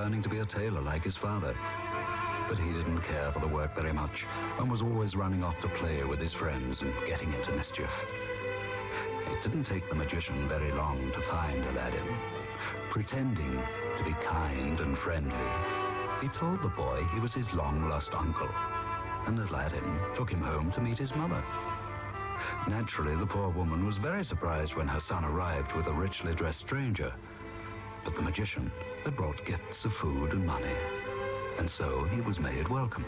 learning to be a tailor like his father. But he didn't care for the work very much and was always running off to play with his friends and getting into mischief. It didn't take the magician very long to find Aladdin. Pretending to be kind and friendly, he told the boy he was his long-lost uncle, and Aladdin took him home to meet his mother. Naturally, the poor woman was very surprised when her son arrived with a richly dressed stranger. But the magician had brought gifts of food and money, and so he was made welcome.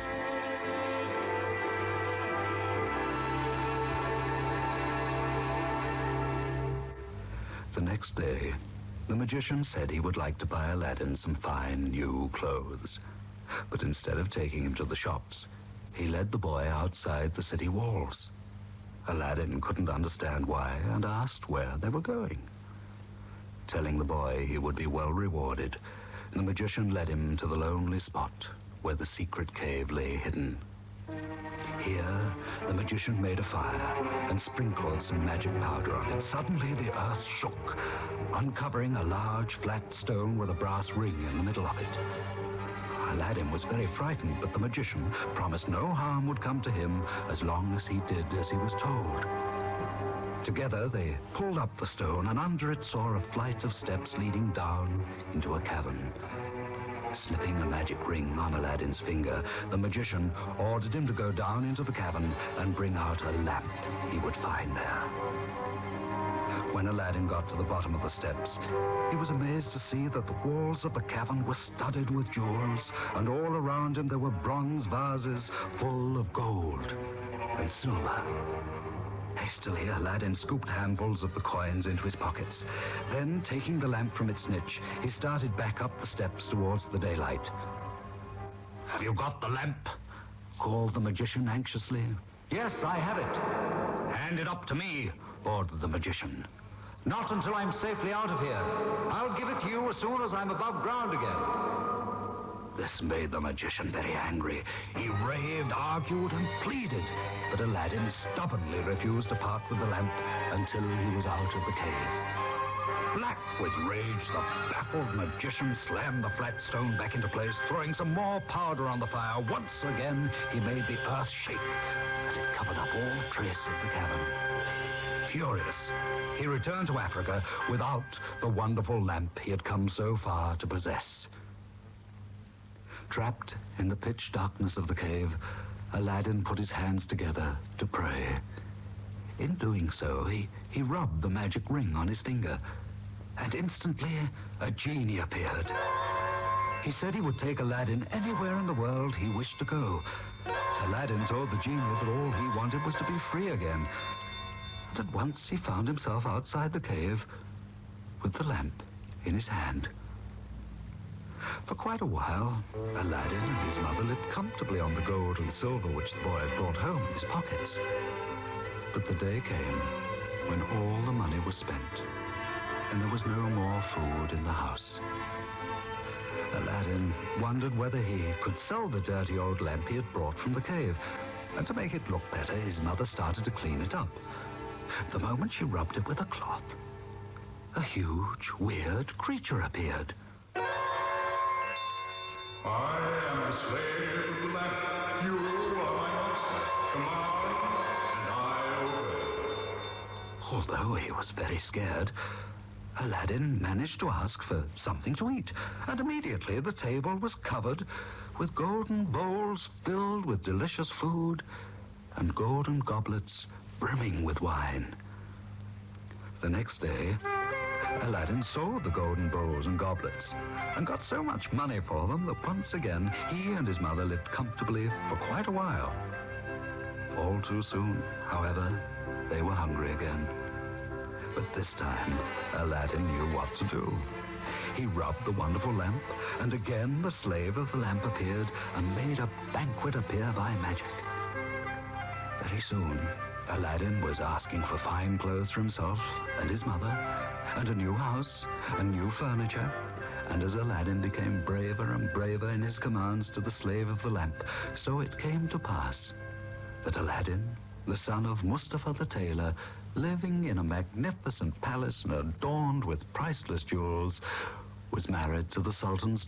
The next day, the magician said he would like to buy Aladdin some fine new clothes. But instead of taking him to the shops, he led the boy outside the city walls. Aladdin couldn't understand why and asked where they were going. Telling the boy he would be well rewarded, the magician led him to the lonely spot where the secret cave lay hidden. Here, the magician made a fire and sprinkled some magic powder on it. Suddenly, the earth shook, uncovering a large flat stone with a brass ring in the middle of it. Aladdin was very frightened, but the magician promised no harm would come to him as long as he did as he was told. Together, they pulled up the stone, and under it saw a flight of steps leading down into a cavern. Slipping a magic ring on Aladdin's finger, the magician ordered him to go down into the cavern and bring out a lamp he would find there. When Aladdin got to the bottom of the steps, he was amazed to see that the walls of the cavern were studded with jewels, and all around him there were bronze vases full of gold and silver. Hastily, Aladdin scooped handfuls of the coins into his pockets. Then, taking the lamp from its niche, he started back up the steps towards the daylight. "Have you got the lamp?" called the magician anxiously. "Yes, I have it." "Hand it up to me," ordered the magician. "Not until I'm safely out of here. I'll give it to you as soon as I'm above ground again." This made the magician very angry. He raved, argued, and pleaded, but Aladdin stubbornly refused to part with the lamp until he was out of the cave. Black with rage, the baffled magician slammed the flat stone back into place, throwing some more powder on the fire. Once again, he made the earth shake, and it covered up all trace of the cavern. Furious, he returned to Africa without the wonderful lamp he had come so far to possess. Trapped in the pitch darkness of the cave, Aladdin put his hands together to pray. In doing so, he rubbed the magic ring on his finger, and instantly a genie appeared. He said he would take Aladdin anywhere in the world he wished to go. Aladdin told the genie that all he wanted was to be free again, and at once he found himself outside the cave with the lamp in his hand. For quite a while, Aladdin and his mother lived comfortably on the gold and silver which the boy had brought home in his pockets. But the day came when all the money was spent, and there was no more food in the house. Aladdin wondered whether he could sell the dirty old lamp he had brought from the cave, and to make it look better, his mother started to clean it up. The moment she rubbed it with a cloth, a huge, weird creature appeared. "I am the slave of the lamp. You are my master. Command, and I obey." Although he was very scared, Aladdin managed to ask for something to eat, and immediately the table was covered with golden bowls filled with delicious food and golden goblets brimming with wine. The next day, Aladdin sold the golden bowls and goblets and got so much money for them that once again he and his mother lived comfortably for quite a while. All too soon, however, they were hungry again. But this time, Aladdin knew what to do. He rubbed the wonderful lamp, and again the slave of the lamp appeared and made a banquet appear by magic. Very soon, Aladdin was asking for fine clothes for himself and his mother, and a new house and new furniture. And as Aladdin became braver and braver in his commands to the slave of the lamp, so it came to pass that Aladdin, the son of Mustafa the tailor, living in a magnificent palace and adorned with priceless jewels, was married to the Sultan's